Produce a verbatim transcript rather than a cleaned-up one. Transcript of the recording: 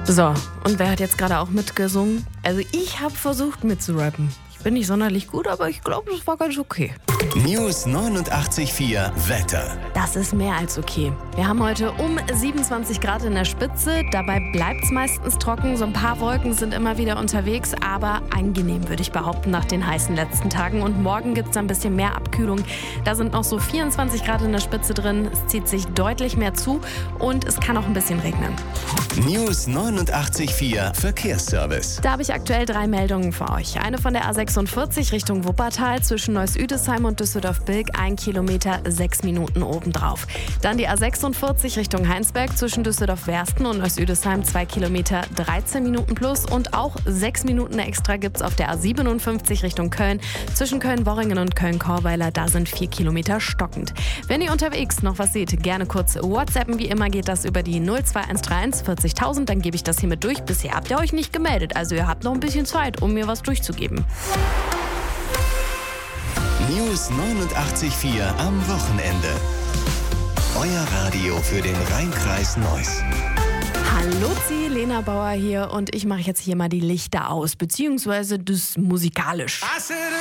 So, und wer hat jetzt gerade auch mitgesungen? Also ich habe versucht mitzurappen. Ich bin nicht sonderlich gut, aber ich glaube, das war ganz okay. News neunundachtzig Komma vier Wetter. Das ist mehr als okay. Wir haben heute um siebenundzwanzig Grad in der Spitze. Dabei bleibt es meistens trocken. So ein paar Wolken sind immer wieder unterwegs, aber angenehm, würde ich behaupten, nach den heißen letzten Tagen. Und morgen gibt es ein bisschen mehr Abkühlung. Da sind noch so vierundzwanzig Grad in der Spitze drin. Es zieht sich deutlich mehr zu und es kann auch ein bisschen regnen. News neunundachtzig Komma vier Verkehrsservice. Da habe ich aktuell drei Meldungen für euch. Eine von der A sechsundvierzig Richtung Wuppertal zwischen Neuss-Üdesheim und Düsseldorf-Bilk, ein Kilometer, sechs Minuten obendrauf. Dann die A sechsundvierzig Richtung Heinsberg zwischen Düsseldorf-Wersten und Neuss-Üdesheim, zwei Kilometer, dreizehn Minuten plus. Und auch sechs Minuten extra gibt es auf der A siebenundfünfzig Richtung Köln zwischen Köln-Worringen und Köln-Korweiler. Da sind vier Kilometer stockend. Wenn ihr unterwegs noch was seht, gerne kurz WhatsAppen. Wie immer geht das über die null zwei eins drei eins vierzigtausend. Dann gebe ich das hiermit durch. Bisher habt ihr euch nicht gemeldet. Also ihr habt noch ein bisschen Zeit, um mir was durchzugeben. News neunundachtzig Komma vier am Wochenende. Euer Radio für den Rhein-Kreis Neuss. Hallo, Lena Bauer hier und ich mache jetzt hier mal die Lichter aus, beziehungsweise das musikalisch.